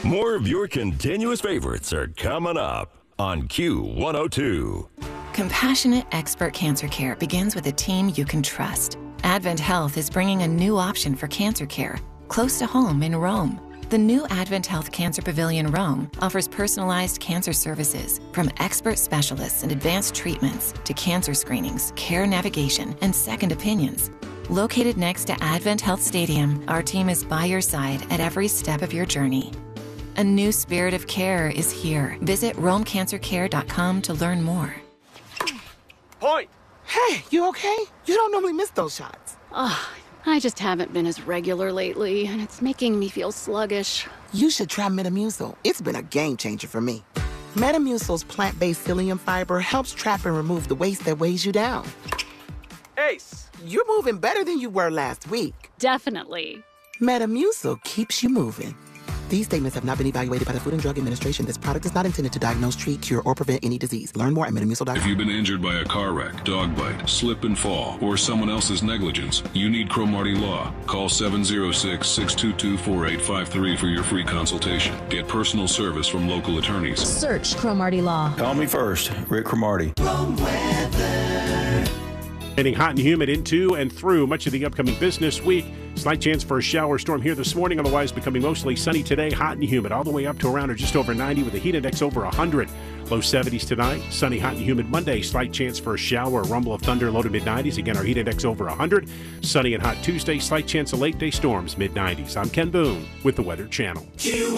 More of your continuous favorites are coming up on Q102. Compassionate expert cancer care begins with a team you can trust. Advent Health is bringing a new option for cancer care close to home in Rome. The new Advent Health Cancer Pavilion Rome offers personalized cancer services from expert specialists and advanced treatments to cancer screenings, care navigation, and second opinions. Located next to Advent Health Stadium, our team is by your side at every step of your journey. A new spirit of care is here. Visit RomeCancerCare.com to learn more. Point! Hey, you okay? You don't normally miss those shots. I just haven't been as regular lately, and it's making me feel sluggish. You should try Metamucil. It's been a game changer for me. Metamucil's plant-based psyllium fiber helps trap and remove the waste that weighs you down. Ace! You're moving better than you were last week. Definitely. Metamucil keeps you moving. These statements have not been evaluated by the Food and Drug Administration. This product is not intended to diagnose, treat, cure, or prevent any disease. Learn more at Metamucil.com. If you've been injured by a car wreck, dog bite, slip and fall, or someone else's negligence, you need Cromartie Law. Call 706-622-4853 for your free consultation. Get personal service from local attorneys. Search Cromartie Law. Call me first, Rick Cromartie. Getting hot and humid into and through much of the upcoming business week. Slight chance for a shower storm here this morning. Otherwise, becoming mostly sunny today. Hot and humid all the way up to around or just over 90 with a heat index over 100. Low 70s tonight. Sunny, hot, and humid Monday. Slight chance for a shower. Rumble of thunder. Low to mid-90s. Again, our heat index over 100. Sunny and hot Tuesday. Slight chance of late-day storms. Mid-90s. I'm Ken Boone with the Weather Channel.